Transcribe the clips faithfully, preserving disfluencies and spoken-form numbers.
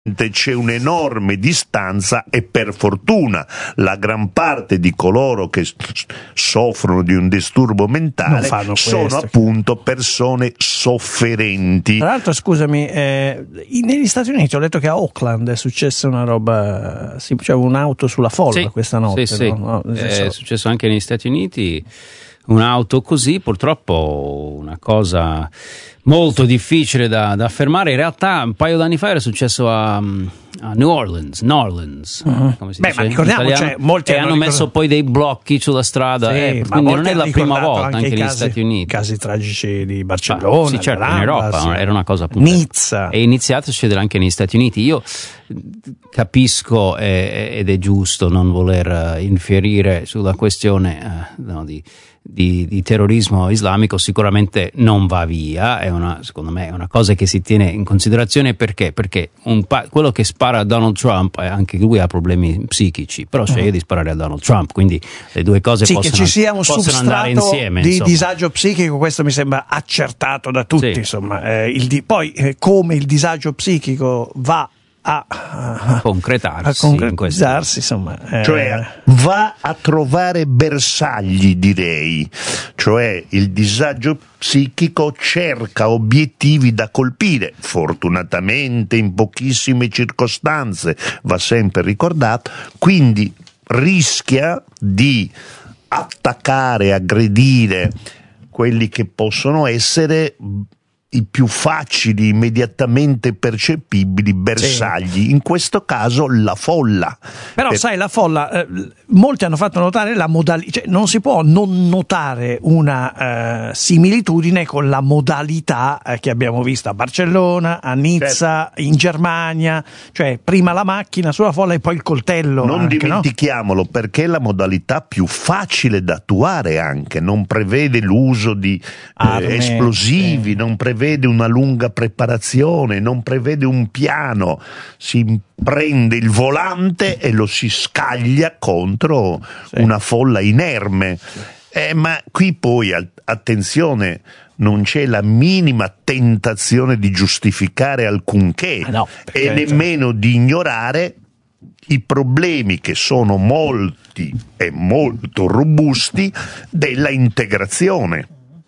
c'è un'enorme distanza e per fortuna la gran parte di coloro che soffrono di un disturbo mentale sono appunto persone sofferenti. Tra l'altro, scusami, eh, negli Stati Uniti ho letto che a Oakland è successa una roba, sì, cioè un'auto sulla folla sì, questa notte. Sì, no? sì. No, è successo anche negli Stati Uniti. Un'auto così, purtroppo una cosa molto difficile da, da affermare. In realtà un paio d'anni fa era successo a, a New Orleans, New Orleans uh-huh. come si Beh, dice ma ricordiamo, cioè, molti e hanno, hanno messo poi dei blocchi sulla strada, sì, eh, ma quindi non è la prima volta anche, anche negli casi, Stati Uniti. Casi tragici di Barcellona, ah, sì, certo, Rambla, in Europa sì. Era una cosa appunto, Nizza. È iniziato a succedere anche negli Stati Uniti. Io capisco eh, ed è giusto non voler infierire sulla questione eh, no, di Di, di terrorismo islamico, sicuramente non va via, è una, secondo me è una cosa che si tiene in considerazione. Perché? Perché un pa- quello che spara a Donald Trump, eh, anche lui ha problemi psichici, però sceglie uh-huh. di sparare a Donald Trump, quindi le due cose sì, possono, che ci sia un possono andare insieme di insomma. Disagio psichico, questo mi sembra accertato da tutti, sì. insomma, eh, il di- poi eh, come il disagio psichico va a, a concretarsi, a concretizzarsi insomma, eh. Cioè va a trovare bersagli, direi, cioè il disagio psichico cerca obiettivi da colpire, fortunatamente in pochissime circostanze, va sempre ricordato, quindi rischia di attaccare, aggredire quelli che possono essere i più facili, immediatamente percepibili bersagli, sì. In questo caso la folla. Però per... sai, la folla, eh, molti hanno fatto notare la modalità, cioè non si può non notare una eh, similitudine con la modalità eh, che abbiamo visto a Barcellona, a Nizza, certo. In Germania, cioè prima la macchina sulla folla e poi il coltello. Non anche, dimentichiamolo, no? Perché è la modalità più facile da attuare anche, non prevede l'uso di Arme, eh, esplosivi, sì. non prevede prevede una lunga preparazione, non prevede un piano, si prende il volante e lo si scaglia contro sì. una folla inerme. Eh, ma qui poi, attenzione, non c'è la minima tentazione di giustificare alcunché ah, no, e nemmeno di ignorare i problemi che sono molti e molto robusti della integrazione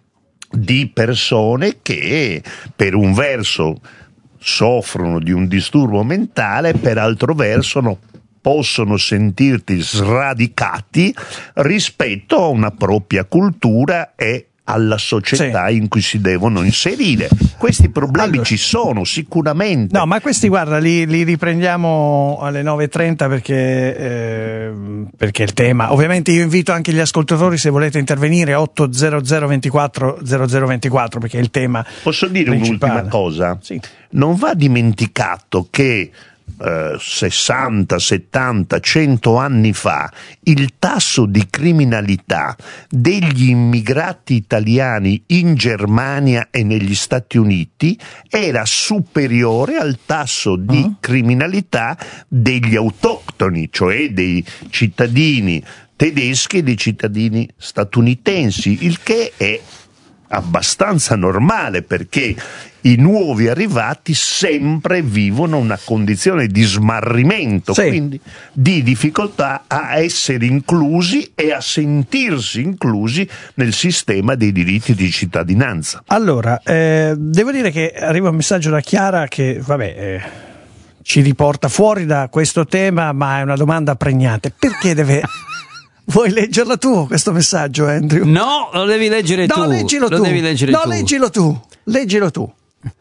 di persone che per un verso soffrono di un disturbo mentale, per altro verso no, possono sentirti sradicati rispetto a una propria cultura e alla società sì. in cui si devono inserire. Questi problemi allora, ci sono sicuramente. No, ma questi guarda li, li riprendiamo alle nove e trenta perché eh, perché il tema, ovviamente io invito anche gli ascoltatori, se volete intervenire, otto zero zero ventiquattro zero zero ventiquattro, perché è il tema. Posso dire principale. Un'ultima cosa? Sì. Non va dimenticato che Uh, sessanta, settanta, cento anni fa il tasso di criminalità degli immigrati italiani in Germania e negli Stati Uniti era superiore al tasso di uh-huh. criminalità degli autoctoni, cioè dei cittadini tedeschi e dei cittadini statunitensi, il che è abbastanza normale perché i nuovi arrivati sempre vivono una condizione di smarrimento, sì. quindi di difficoltà a essere inclusi e a sentirsi inclusi nel sistema dei diritti di cittadinanza. Allora, eh, devo dire che arriva un messaggio da Chiara che, vabbè, eh, ci riporta fuori da questo tema, ma è una domanda pregnante. Perché deve... Vuoi leggerlo tu questo messaggio, Andrew? No, lo devi leggere no, tu. Leggilo lo tu. devi leggere no, tu. leggilo tu. Leggilo tu.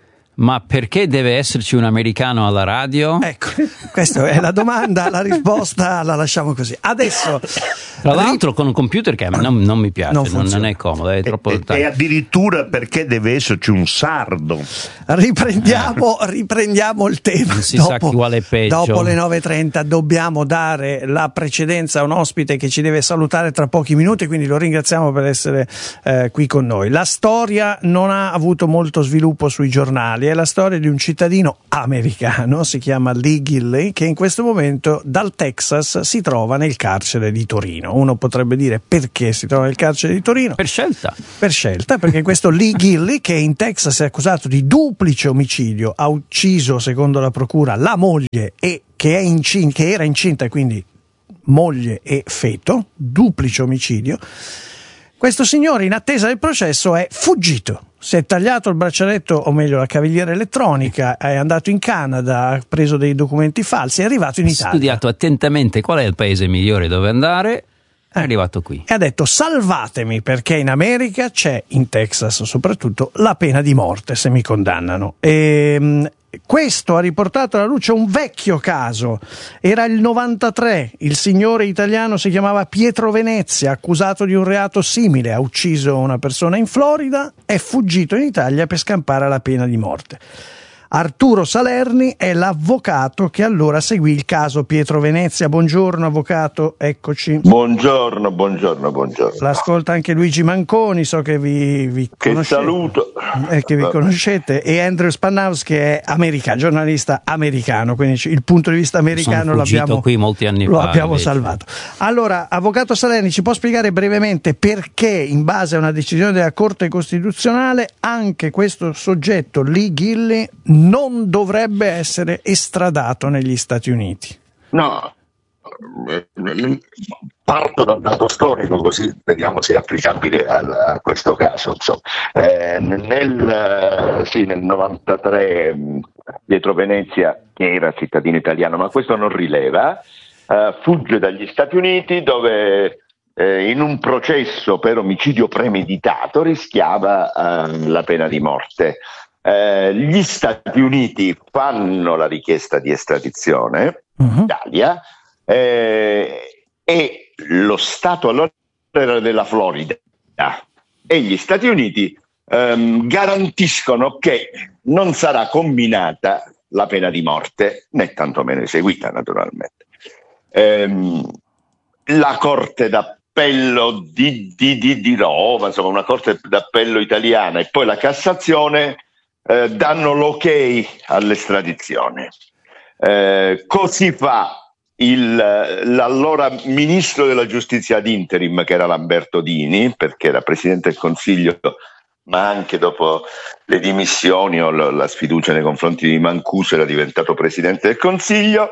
Ma perché deve esserci un americano alla radio? Ecco, questa è la domanda, la risposta la lasciamo così. Adesso, tra l'altro, con un computer che non, non mi piace, non, non è comodo, è troppo e, e addirittura perché deve esserci un sardo. Riprendiamo, riprendiamo il tema. Non si dopo, sa quale è peggio. Dopo le nove e trenta dobbiamo dare la precedenza a un ospite che ci deve salutare tra pochi minuti, quindi lo ringraziamo per essere eh, qui con noi. La storia non ha avuto molto sviluppo sui giornali. è la storia di un cittadino americano, si chiama Lee Gilley, che in questo momento dal Texas si trova nel carcere di Torino. Uno potrebbe dire perché si trova nel carcere di Torino? Per scelta. Per scelta, perché questo Lee Gilley, che in Texas è accusato di duplice omicidio, ha ucciso, secondo la procura, la moglie e che, è incin- che era incinta e quindi moglie e feto, duplice omicidio. Questo signore, in attesa del processo, è fuggito. Si è tagliato il braccialetto, o meglio la cavigliera elettronica, è andato in Canada, ha preso dei documenti falsi, è arrivato in Italia. Ha studiato attentamente qual è il paese migliore dove andare, è arrivato qui. E ha detto: salvatemi, perché in America c'è, in Texas soprattutto, la pena di morte se mi condannano. E questo ha riportato alla luce un vecchio caso. Era il novantatré, il signore italiano si chiamava Pietro Venezia, accusato di un reato simile, ha ucciso una persona in Florida, è fuggito in Italia per scampare la pena di morte. Arturo Salerni è l'avvocato che allora seguì il caso Pietro Venezia. Buongiorno avvocato, eccoci. Buongiorno, buongiorno, buongiorno. L'ascolta anche Luigi Manconi, so che vi, vi che conoscete. saluto. Eh, che vi conoscete, e Andrew Spannhaus, che è americano, giornalista americano, quindi il punto di vista americano Sono fuggito l'abbiamo, qui molti anni lo fa, abbiamo invece. salvato. Allora, avvocato Salerni, ci può spiegare brevemente perché, in base a una decisione della Corte Costituzionale, anche questo soggetto, Lee Gilley, non dovrebbe essere estradato negli Stati Uniti? No, parto da un dato storico, così vediamo se è applicabile a, a questo caso. Insomma, eh, nel, sì, nel novantatré Pietro Venezia, che era cittadino italiano, ma questo non rileva, eh, fugge dagli Stati Uniti, dove eh, in un processo per omicidio premeditato rischiava eh, la pena di morte. Eh, gli Stati Uniti fanno la richiesta di estradizione in Italia, eh, e lo Stato allora era della Florida, e gli Stati Uniti ehm, garantiscono che non sarà comminata la pena di morte, né tantomeno eseguita naturalmente. Ehm, la Corte d'Appello di, di, di, di Roma, insomma una Corte d'Appello italiana, e poi la Cassazione Eh, danno l'ok all'estradizione. Eh, così fa il, l'allora ministro della giustizia ad interim, che era Lamberto Dini, perché era presidente del Consiglio, ma anche dopo le dimissioni o la, la sfiducia nei confronti di Mancuso era diventato presidente del Consiglio.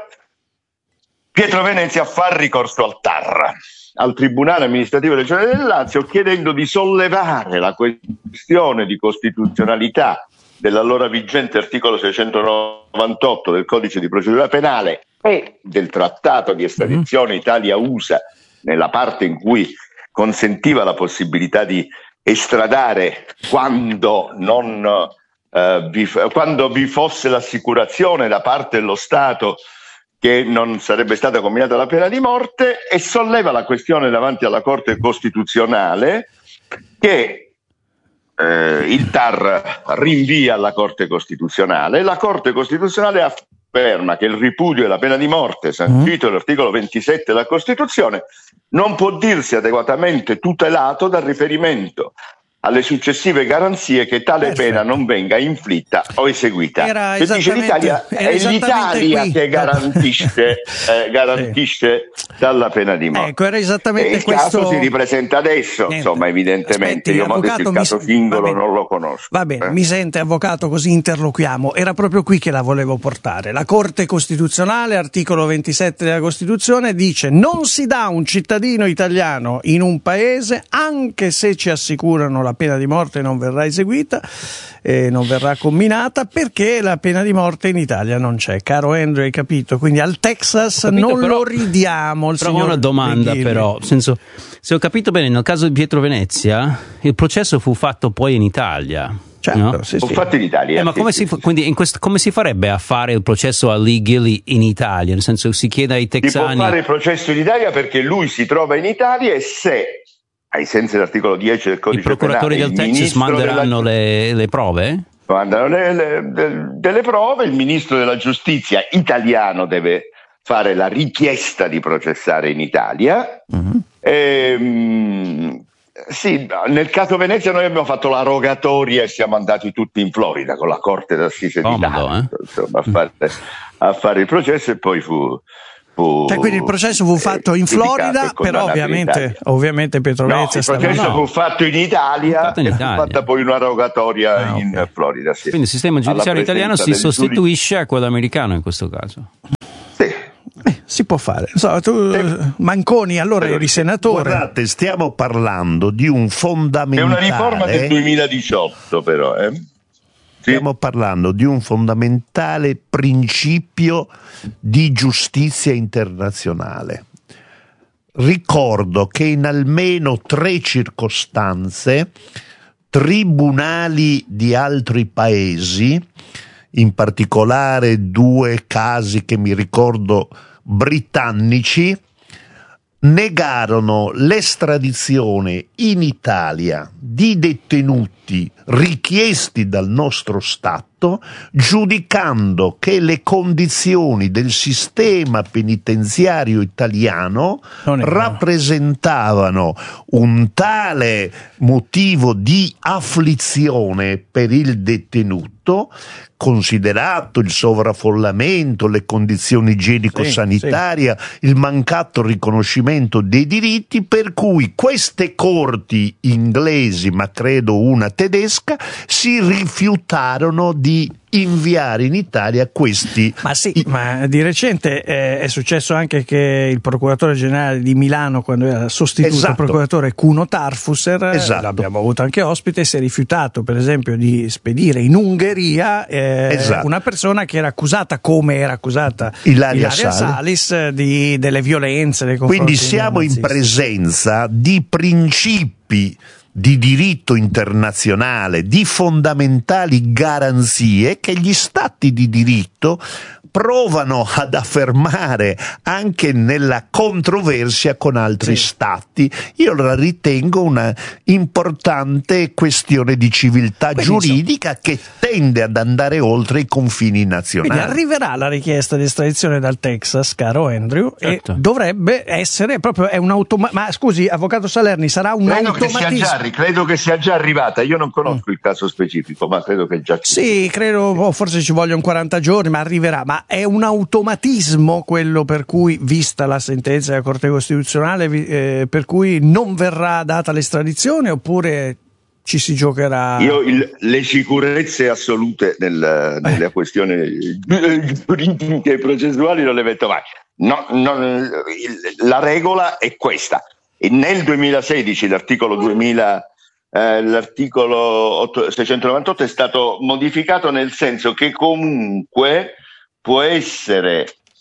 Pietro Venezia fa ricorso al T A R, al Tribunale Amministrativo Regionale del Lazio, chiedendo di sollevare la questione di costituzionalità dell'allora vigente articolo seicentonovantotto del Codice di Procedura Penale e del Trattato di estradizione Italia-U S A, nella parte in cui consentiva la possibilità di estradare quando, non, eh, vi, quando vi fosse l'assicurazione da parte dello Stato che non sarebbe stata comminata la pena di morte, e solleva la questione davanti alla Corte Costituzionale, che Eh, il T A R rinvia alla Corte Costituzionale. La Corte Costituzionale afferma che il ripudio della pena di morte, sancito nell'articolo ventisette della Costituzione, non può dirsi adeguatamente tutelato dal riferimento alle successive garanzie che tale Perfetto. pena non venga inflitta o eseguita. Era Se dice l'Italia, era è l'Italia qui. che garantisce, eh, garantisce sì. dalla pena di morte. Ecco, era esattamente e il questo. caso si ripresenta adesso, Niente. insomma, evidentemente. Aspetti, io ho detto il caso mi... singolo non lo conosco. Va bene, eh? mi sente avvocato, così interloquiamo. Era proprio qui che la volevo portare. La Corte Costituzionale, articolo ventisette della Costituzione, dice: non si dà un cittadino italiano in un paese, anche se ci assicurano la pena di morte non verrà eseguita, eh, non verrà comminata, perché la pena di morte in Italia non c'è. Caro Andrew, hai capito? Quindi al Texas capito, non però, lo ridiamo. Il però signor una domanda, Lee però, nel senso, se ho capito bene, nel caso di Pietro Venezia il processo fu fatto poi in Italia. Certo, no? sì, Fu sì. fatto in Italia. Eh, ma sì, come, sì, si, sì. quindi in questo, come si farebbe a fare il processo a Lee Gilley in Italia? Nel senso, si chiede ai Si può texani. fare il processo in Italia perché lui si trova in Italia, e se, ai sensi dell'articolo dieci del I Codice procuratori Penale, del il Texas ministro manderanno della... le, le prove? mandano le, le, de, delle prove, il ministro della giustizia italiano deve fare la richiesta di processare in Italia, uh-huh. e, Sì, nel caso Venezia noi abbiamo fatto la rogatoria e siamo andati tutti in Florida con la Corte d'Assise di Taranto, eh? insomma, a fare, a fare il processo, e poi fu... fu cioè, quindi il processo fu fatto in Florida, però ovviamente, ovviamente Pietro Venezia no, il processo stava... fu fatto in Italia, fatto in Italia. E fu fatta poi una rogatoria ah, in okay. Florida. Sì. Quindi il sistema giudiziario italiano si sostituisce giudici. a quello americano in questo caso. Sì. Eh, si può fare. So, tu, eh, Manconi, allora eri senatore. Guardate, stiamo parlando di un fondamentale. È una riforma del duemiladiciotto, però. Eh? Sì. Stiamo parlando di un fondamentale principio di giustizia internazionale. Ricordo che in almeno tre circostanze tribunali di altri paesi, in particolare due casi che mi ricordo britannici, negarono l'estradizione in Italia di detenuti richiesti dal nostro Stato, giudicando che le condizioni del sistema penitenziario italiano rappresentavano un tale motivo di afflizione per il detenuto, considerato il sovraffollamento, le condizioni igienico-sanitarie, sì, sì. il mancato riconoscimento dei diritti, per cui queste corti inglesi, ma credo una tedesca, si rifiutarono di inviare in Italia questi. Ma sì, i... ma di recente eh, è successo anche che il procuratore generale di Milano, quando era sostituto esatto. procuratore Cuno Tarfusser, esatto. l'abbiamo avuto anche ospite, si è rifiutato per esempio di spedire in Ungheria eh, esatto. una persona che era accusata, come era accusata Ilaria, Ilaria Salis, Salis di, delle violenze nei confronti. Quindi siamo in presenza di principi di diritto internazionale, di fondamentali garanzie che gli stati di diritto provano ad affermare anche nella controversia con altri sì. stati. Io la ritengo una importante questione di civiltà Benissimo. giuridica che tende ad andare oltre i confini nazionali. Quindi arriverà la richiesta di estradizione dal Texas, caro Andrew, certo. e dovrebbe essere proprio è un automa- ma scusi, avvocato Salerni, sarà un credo automatismo. Che sia già, credo che sia già arrivata. Io non conosco mm. il caso specifico, ma credo che già ci Sì, credo oh, forse ci vogliono quaranta giorni, ma arriverà. Ma è un automatismo quello per cui, vista la sentenza della Corte Costituzionale, eh, per cui non verrà data l'estradizione, oppure ci si giocherà? Io il, le sicurezze assolute nel, nelle eh. questioni giuridiche e processuali non le metto mai. No, no, la regola è questa. E nel duemilasedici l'articolo duemila Eh, l'articolo seicentonovantotto è stato modificato nel senso che comunque può essere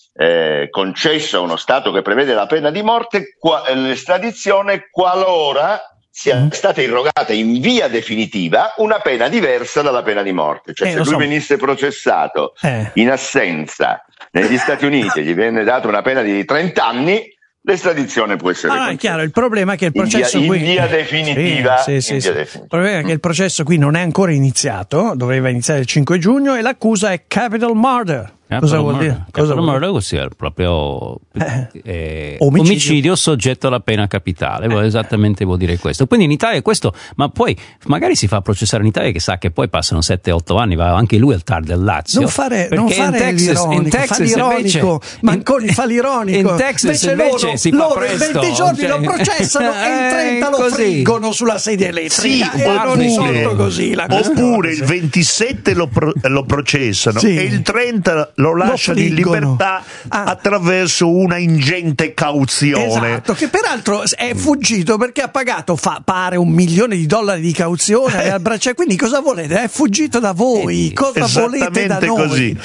eh, concesso a uno Stato che prevede la pena di morte qua, l'estradizione qualora sia stata irrogata in via definitiva una pena diversa dalla pena di morte. Cioè eh, se lui so. venisse processato eh. in assenza negli Stati Uniti e gli viene data una pena di trenta anni, l'estradizione può essere ah, è chiaro, il problema è che il processo in via, qui in via definitiva, sì, sì, in sì, via sì. definitiva. Il problema è che il processo qui non è ancora iniziato, doveva iniziare il cinque giugno, e l'accusa è capital murder. Eh, Cosa vuol dire? Cosa vuol dire? Così è proprio eh, eh, omicidio. omicidio soggetto alla pena capitale, eh. esattamente vuol dire questo. Quindi in Italia questo, ma poi magari si fa processare in Italia, che sa che poi passano sette otto anni, va anche lui al T A R del Lazio. Non fare, non fare in Texas, l'ironico, in Texas fa l'ironico, invece, Manconi fa l'ironico. In Texas invece, invece loro, si fa loro presto. in venti giorni cioè, lo processano eh, e in trenta lo così. friggono sulla sedia elettrica sì, e non risolto così la oppure il ventisette lo, pro, lo processano sì. e il trenta lo lasciano in libertà ah. attraverso una ingente cauzione. Esatto, che peraltro è fuggito perché ha pagato, fa, pare, un milione di dollari di cauzione al braccio. Quindi cosa volete? È fuggito da voi. Cosa volete da noi? Così.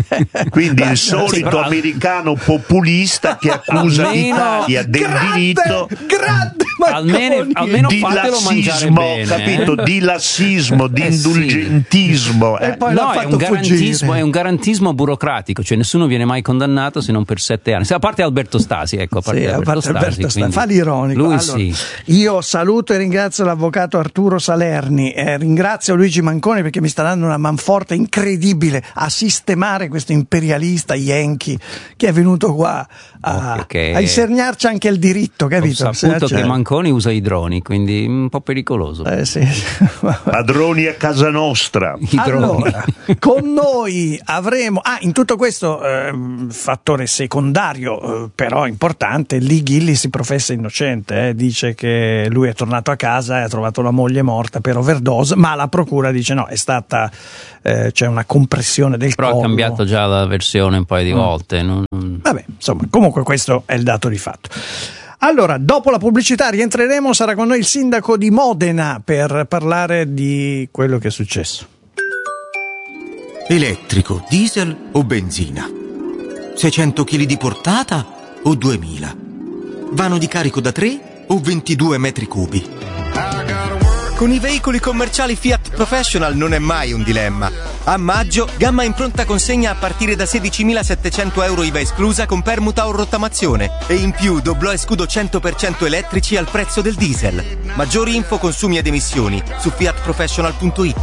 Quindi il solito americano populista che accusa l'Italia del grande, diritto grande almeno, almeno di lassismo, capito? Eh? Di lassismo, di eh indulgentismo. Sì. E poi no, l'ha è un, garantismo, è un garantismo burocratico, cioè nessuno viene mai condannato se non per sette anni, a parte Alberto Stasi, ecco, a parte, sì, Alberto, a parte Stasi, Alberto Stasi, fa l'ironico. Lui allora, sì. Io saluto e ringrazio l'avvocato Arturo Salerni, eh, ringrazio Luigi Manconi perché mi sta dando una manforte incredibile a sistemare questo imperialista yankee che è venuto qua a, okay, okay. a insegnarci anche il diritto, capito? Ho saputo che Manconi Bianconi usa i droni, quindi un po' pericoloso. Eh, sì. Padroni a casa nostra. I droni. Allora, con noi avremo, ah, in tutto questo eh, fattore secondario, eh, però importante, Lee Gilly si professa innocente, eh, dice che lui è tornato a casa e ha trovato la moglie morta per overdose, ma la procura dice no, è stata, eh, c'è una compressione del Però collo. ha cambiato già la versione un paio di Mm. volte. Non... Vabbè, insomma, comunque questo è il dato di fatto. Allora, dopo la pubblicità rientreremo, sarà con noi il sindaco di Modena per parlare di quello che è successo. Elettrico, diesel o benzina? seicento chili di portata o duemila? Vano di carico da tre o ventidue metri cubi? Con i veicoli commerciali Fiat Professional non è mai un dilemma. A maggio, gamma in pronta consegna a partire da sedicimilasettecento euro I V A esclusa con permuta o rottamazione. E in più doblò e scudo cento per cento elettrici al prezzo del diesel. Maggiori info, consumi ed emissioni su fiat professional punto it.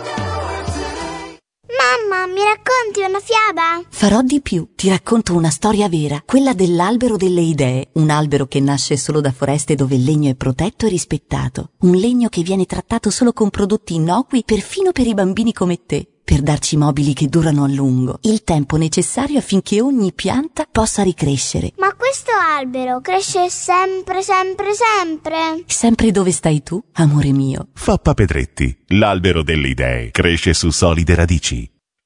Mamma, mi racconti una fiaba? Farò di più, ti racconto una storia vera, quella dell'albero delle idee, un albero che nasce solo da foreste dove il legno è protetto e rispettato, un legno che viene trattato solo con prodotti innocui perfino per i bambini come te, per darci mobili che durano a lungo, il tempo necessario affinché ogni pianta possa ricrescere. Ma questo albero cresce sempre, sempre, sempre? Sempre dove stai tu, amore mio. Fappa Pedretti, l'albero delle idee, cresce su solide radici.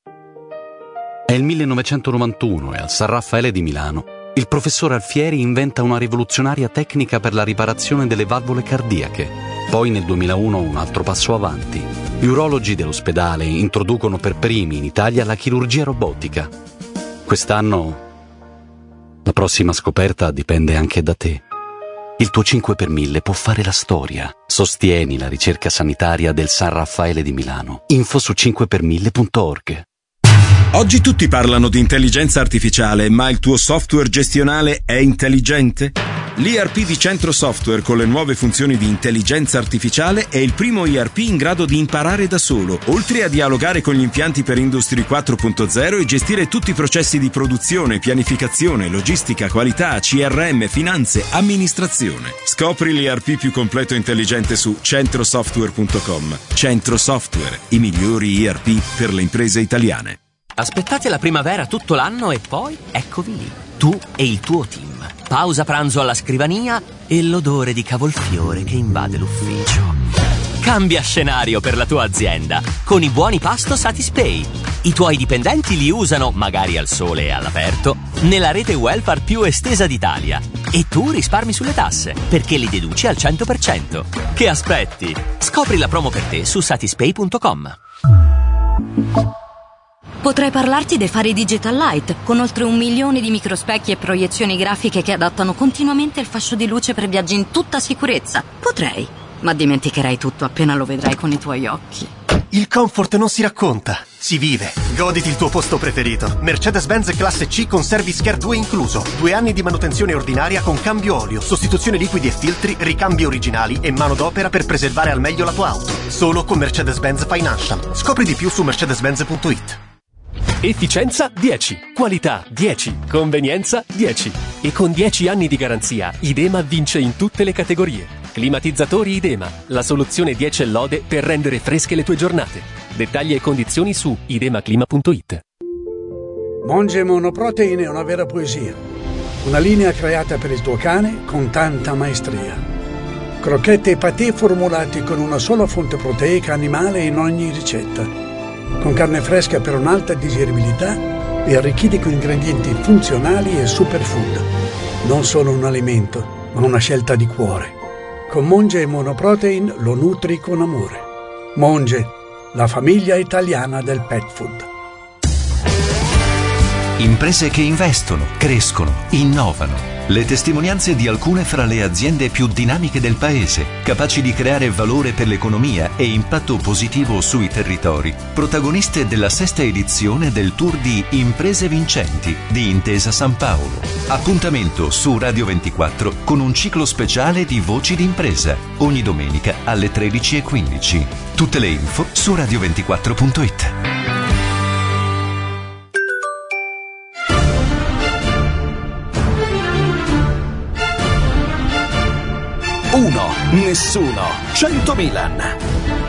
È il millenovecentonovantuno e al San Raffaele di Milano il professor Alfieri inventa una rivoluzionaria tecnica per la riparazione delle valvole cardiache. Poi nel duemilauno un altro passo avanti. Gli urologi dell'ospedale introducono per primi in Italia la chirurgia robotica. Quest'anno la prossima scoperta dipende anche da te. Il tuo cinque per mille può fare la storia. Sostieni la ricerca sanitaria del San Raffaele di Milano. Info su cinque per mille punto org. Oggi tutti parlano di intelligenza artificiale, ma il tuo software gestionale è intelligente? L'I R P di Centro Software con le nuove funzioni di intelligenza artificiale è il primo I R P in grado di imparare da solo, oltre a dialogare con gli impianti per Industry quattro punto zero e gestire tutti i processi di produzione, pianificazione, logistica, qualità, C R M, finanze, amministrazione. Scopri l'I R P più completo e intelligente su centrosoftware punto com. Centro Software, i migliori I R P per le imprese italiane. Aspettate la primavera tutto l'anno e poi eccovi lì, tu e il tuo team. Pausa pranzo alla scrivania e l'odore di cavolfiore che invade l'ufficio. Cambia scenario per la tua azienda con i buoni pasto Satispay. I tuoi dipendenti li usano, magari al sole e all'aperto, nella rete welfare più estesa d'Italia. E tu risparmi sulle tasse, perché li deduci al cento per cento. Che aspetti? Scopri la promo per te su satispay punto com. Potrei parlarti dei fari Digital Light, con oltre un milione di microspecchi e proiezioni grafiche che adattano continuamente il fascio di luce per viaggi in tutta sicurezza. Potrei, ma dimenticherai tutto appena lo vedrai con i tuoi occhi. Il comfort non si racconta, si vive. Goditi il tuo posto preferito. Mercedes-Benz Classe C con Service Care due incluso. Due anni di manutenzione ordinaria con cambio olio, sostituzione liquidi e filtri, ricambi originali e manodopera per preservare al meglio la tua auto. Solo con Mercedes-Benz Financial. Scopri di più su mercedes-benz punto it. Efficienza dieci, qualità dieci, convenienza dieci. E con dieci anni di garanzia, Idema vince in tutte le categorie. Climatizzatori Idema, la soluzione dieci e lode per rendere fresche le tue giornate. Dettagli e condizioni su idemaclima punto it. Monge Monoprotein è una vera poesia. Una linea creata per il tuo cane con tanta maestria. Crocchette e patè formulati con una sola fonte proteica animale in ogni ricetta. Con carne fresca per un'alta digeribilità e arricchiti con ingredienti funzionali e superfood. Non solo un alimento, ma una scelta di cuore. Con Monge Monoprotein lo nutri con amore. Monge, la famiglia italiana del pet food. Imprese che investono, crescono, innovano. Le testimonianze di alcune fra le aziende più dinamiche del paese, capaci di creare valore per l'economia e impatto positivo sui territori. Protagoniste della sesta edizione del tour di Imprese Vincenti di Intesa San Paolo. Appuntamento su Radio ventiquattro con un ciclo speciale di Voci d'impresa, ogni domenica alle tredici e quindici. Tutte le info su radio ventiquattro punto it. Un Nessuno. cento Milan.